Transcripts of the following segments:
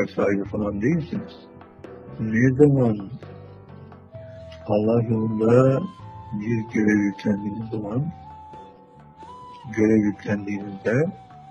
servet sahibi falan değilsiniz. Ne zaman Allah yolunda bir görev yüklendiğiniz zaman, görev yüklendiğinizde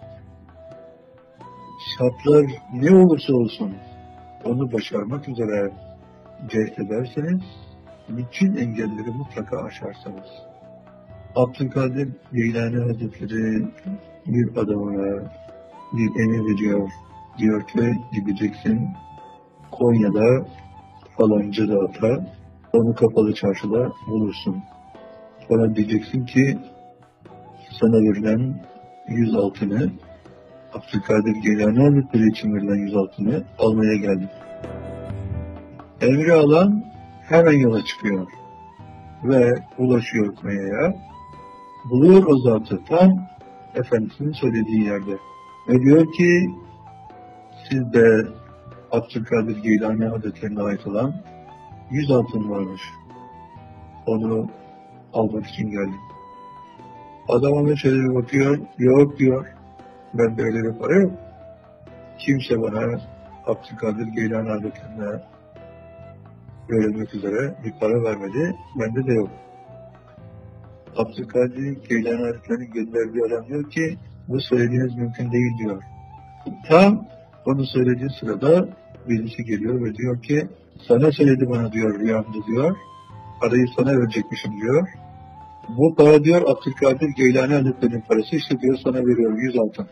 şartlar ne olursa olsun onu başarmak üzere cehd ederseniz bütün engelleri mutlaka aşarsınız. Abdülkadir Geylani Hazretleri bir adamına bir emir veriyor. Diyor ki gideceksin Konya'da falanca dağıta, onu kapalı çarşıda bulursun. Sonra diyeceksin ki sana verilen 100 altını, Abdülkadir Geylani Hazretleri için verilen 100 altını almaya geldim. Emri alan hemen yola çıkıyor ve ulaşıyor Konya'ya. Buluyor o zatı tam Efendimiz'in söylediği yerde. Ve diyor ki sizde Abdülkadir Geylani Hazretleri'ne ait olan 100 altın varmış. Onu almak için geldim. Adam ona şöyle bir bakıyor, yok diyor. Ben böyle bir para yok. Kimse bana Abdülkadir Geylani Hazretleri'ne verilmek üzere bir para vermedi. Bende de yok. Abdülkadir Geylani Hazretleri'nin gönderdiği adam diyor ki bu söylediğiniz mümkün değil diyor. Tam onu söylediği sırada birisi geliyor ve diyor ki sana söyledi bana diyor rüyamda diyor. Parayı sana verecekmişim diyor. Bu para diyor Abdülkadir Geylani Hazretleri'nin parası işte diyor sana veriyor 100 altın.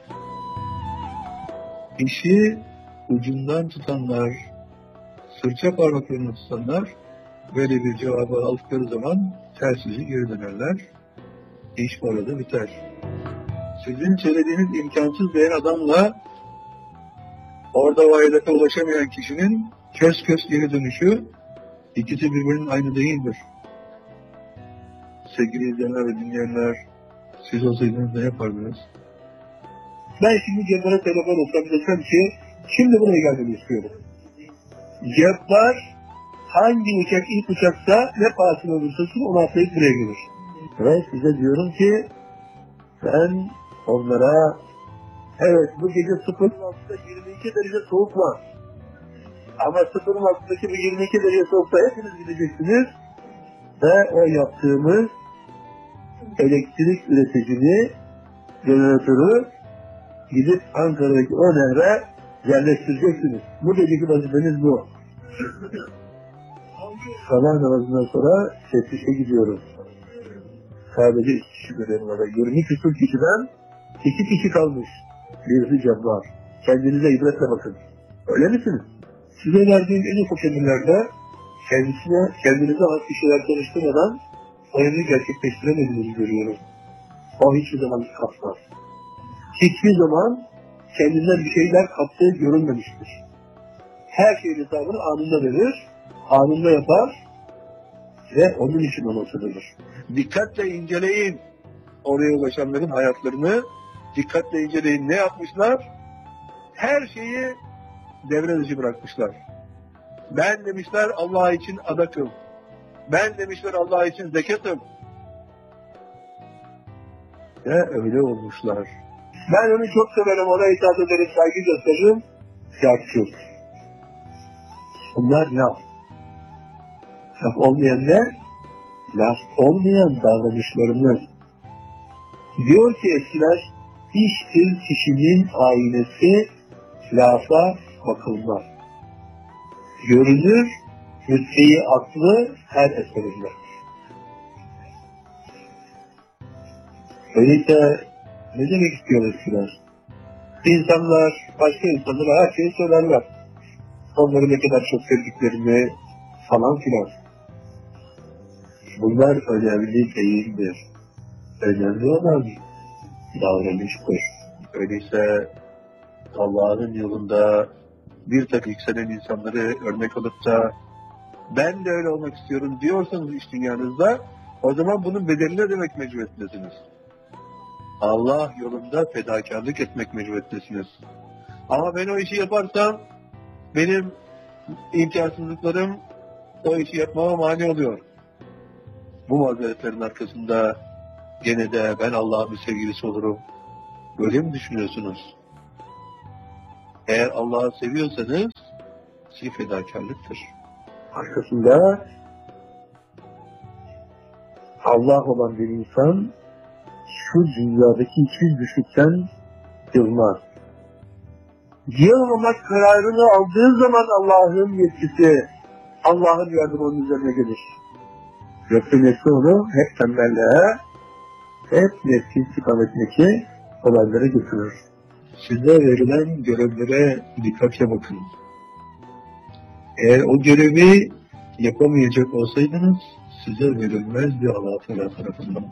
İşi ucundan tutanlar, sırça parmaklarını tutanlar böyle bir cevabı aldıkları zaman tersizi geri dönerler. İş orada biter. Sizin söylediğiniz imkansız diyen adamla orada vahidete ulaşamayan kişinin kös kös geri dönüşü ikisi birbirinin aynı değildir. Sevgili izleyenler ve dinleyenler, siz olsaydınız ne yapardınız? Ben şimdi Cebbar'a telefon etsem desem ki şimdi buraya gelmeni istiyorum. Cebbar hangi uçak ilk uçaksa ne pahasına olursa onu atlayıp buraya gelir. Ve size diyorum ki ben onlara evet bu gece 0'ın altında 22 derece soğuk var. Ama 0'ın altındaki bu 22 derece soğukta hepiniz gideceksiniz. Ve o yaptığımız elektrik üreticini, jeneratörü gidip Ankara'daki o nehre yerleştireceksiniz. Bu geceki vazifeniz bu. Sabah namazından sonra teftişe gidiyoruz. Sadece 2 kişi görelim orada. 20 küsur kişiden 2 kişi kalmış. Birisi Cebbar. Kendinize ibretle bakın. Öyle misiniz? Size verdiğim en ufak emirlerde kendinize has kişiler çalıştırmadan hayırlı gerçekleştiremediğinizi görüyorum. O hiçbir zaman kapmaz. Hiçbir zaman kendinden bir şeyler kaptığı görülmemiştir. Her şeyin hesabını anında verir, anında yapar ve onun için ona sığınır. Dikkatle inceleyin oraya ulaşanların hayatlarını, dikkatle inceleyin ne yapmışlar? Her şeyi devre dışı bırakmışlar. Ben demişler Allah için adakım. Ben demişler Allah için zekatım. Ve öyle olmuşlar. Ben onu çok severim, ona itaat ederim, saygı gösteririm. Yapçıl. Bunlar laf. Laf olmayan ne? Laf olmayan davranışlarını. Diyor ki eskiler, iştir kişinin ailesi, lafa bakılmaz. Görünür, mütteyi aklı her eserinde. Öyleyse ne demek istiyor eskiler? İnsanlar, başka insanlara her şeyi söylerler. Onları ne kadar çok sevdiklerini falan filan. Bunlar önemli değildir. Önemli olan davranıştır. Öyleyse Allah'ın yolunda bir takım yükselen insanları örnek alıp da ben de öyle olmak istiyorum diyorsanız iş dünyanızda o zaman bunun bedelini ödemek mecburiyetindesiniz. Allah yolunda fedakarlık etmek mecburiyetindesiniz. Ama ben o işi yaparsam benim imkansızlıklarım o işi yapmama mani oluyor. Bu mazeretlerin arkasında gene de ben Allah'ın sevgilisi olurum. Böyle mi düşünüyorsunuz? Eğer Allah'ı seviyorsanız fedakarlıktır. Arkasında Allah olan bir insan şu dünyadaki hiçbir güçlükten yılmaz. Yılmamak kararını aldığı zaman Allah'ın yetkisi, Allah'ın yardımı onun üzerine gelir. Yoksa nefsi onu hep tembelliğe, hep nefsin istikametindeki olaylara götürür. Size verilen görevlere dikkatle bakın. Eğer o görevi yapamayacak olsaydınız, size verilmezdi Allah Teala tarafından.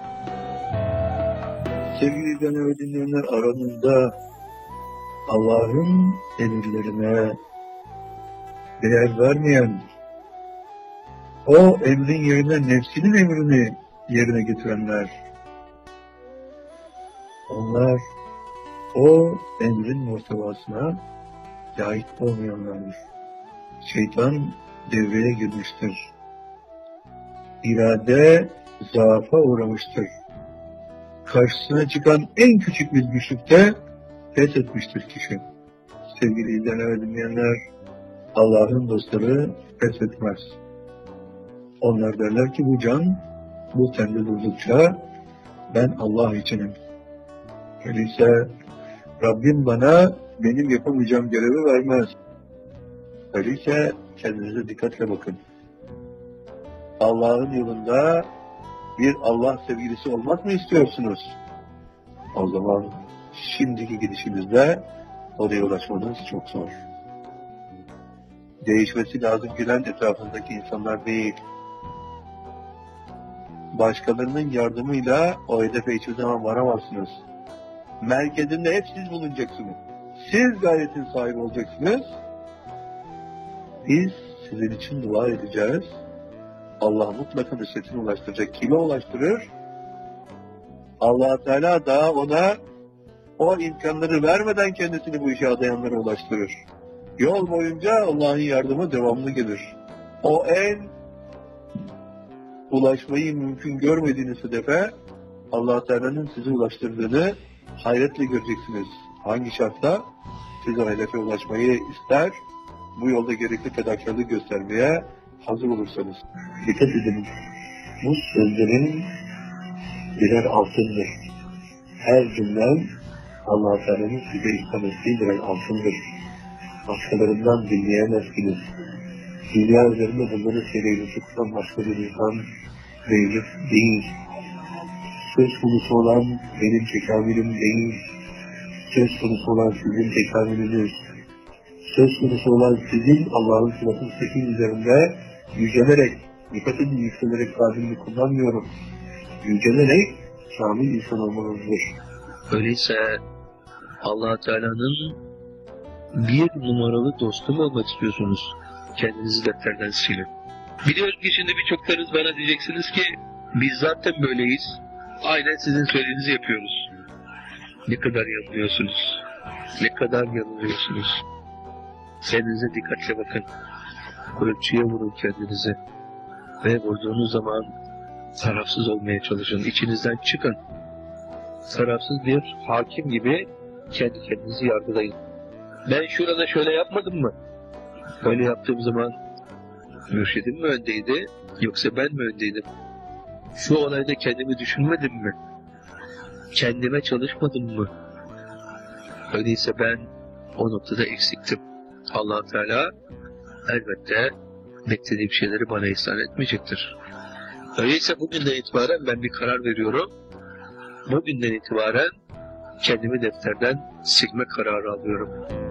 Sevgili izleyenler ve dinleyenler, aranızda Allah'ın emirlerine değer vermeyen, o emrin yerine nefsinin emrini yerine getirenler, onlar o emrin muhtevasına layık olmayanlardır. Şeytan devreye girmiştir. İrade zaafa uğramıştır. Karşısına çıkan en küçük bir güçlükte pes etmiştir kişi. Sevgili izleyenler ve dinleyenler, Allah'ın dostları pes etmez. Onlar derler ki bu can, bu tende durdukça ben Allah içinim. Öyleyse Rabbim bana benim yapamayacağım görevi vermez. Öyleyse kendinize dikkatle bakın. Allah'ın yolunda bir Allah sevgilisi olmak mı istiyorsunuz? O zaman şimdiki gidişinizde oraya ulaşmanız çok zor. Değişmesi lazım gelen etrafındaki insanlar değil. Başkalarının yardımıyla o hedefe hiçbir zaman varamazsınız. Merkezinde hep siz bulunacaksınız. Siz gayretin sahibi olacaksınız. Biz sizin için dua edeceğiz. Allah mutlaka nusretini ulaştıracak. Kime ulaştırır? Allah Teala daha ona o imkanları vermeden kendisini bu işe adayanlara ulaştırır. Yol boyunca Allah'ın yardımı devamlı gelir. O en ulaşmayı mümkün görmediğiniz hedefe Allah Teala'nın sizi ulaştırdığını hayretle göreceksiniz. Hangi şartla? Siz o hedefe ulaşmayı ister, bu yolda gerekli fedakarlık göstermeye hazır olursanız. Dikkat edin. Bu sözlerin birer altındır. Her cümlem Allah-u Teala'nın size ihsan ettiği birer altındır. Başkalarından dinleyemezsiniz. Dünya üzerinde bunları seyredilmiş kuran başka bir insan değil. Söz konusu olan benim tekamülüm değil. Söz konusu olan sizin tekamülünüz. Söz konusu olan sizin Allah'ın sıratı müstakim üzerinde yücelerek, dikkat edin yükselerek tabirini kullanmıyorum. Yücelerek kamil insan olmanızdır. Öyleyse Allah Teala'nın bir numaralı dostu mu olmak istiyorsunuz? Kendinizi defterden silin. Biliyorum ki şimdi birçoklarınız bana diyeceksiniz ki biz zaten böyleyiz. Aynen sizin söylediğinizi yapıyoruz. Ne kadar yanılıyorsunuz. Ne kadar yanılıyorsunuz. Kendinize dikkatle bakın. Ölçüye vurun kendinizi. Ve vurduğunuz zaman tarafsız olmaya çalışın. İçinizden çıkın. Tarafsız bir hakim gibi kendi kendinizi yargılayın. Ben şurada şöyle yapmadım mı? Öyle yaptığım zaman mürşidim mi öndeydi, yoksa ben mi öndeydim? Şu olayda kendimi düşünmedim mi? Kendime çalışmadım mı? Öyleyse ben o noktada eksiktim. Allah Teala elbette beklediğim şeyleri bana ihsan etmeyecektir. Öyleyse bugünden itibaren ben bir karar veriyorum. Bugünden itibaren kendimi defterden silme kararı alıyorum.